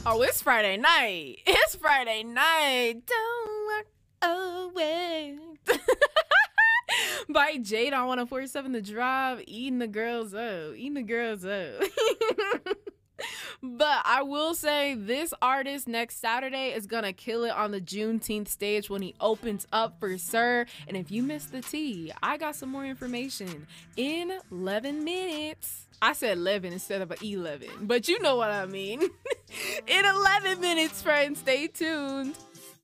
Oh, it's Friday night. It's Friday night. Don't walk away. By Jade on 104.7 The Drive, eating the girls up. Eating the girls up. But I will say this artist next Saturday is going to kill it on the Juneteenth stage when he opens up for Sir. And if you missed the tea, I got some more information in 11 minutes. I said 11 instead of 11, but you know what I mean. In 11 minutes, friends. Stay tuned.